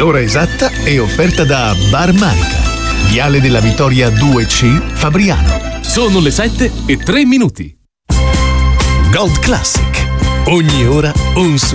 L'ora esatta è offerta da Bar Manica, Viale della Vittoria 2C, Fabriano. Sono le 7:03. Gold Classic. Ogni ora un